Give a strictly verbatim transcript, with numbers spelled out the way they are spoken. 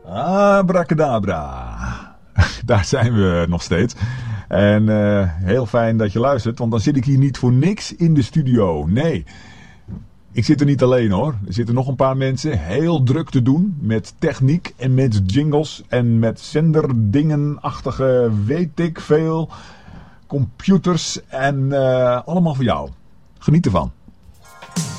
Abracadabra. Daar zijn we nog steeds. En uh, heel fijn dat je luistert, want dan zit ik hier niet voor niks in de studio. Nee, ik zit er niet alleen hoor. Er zitten nog een paar mensen heel druk te doen met techniek en met jingles en met zenderdingenachtige weet ik veel computers en uh, allemaal voor jou. Geniet ervan.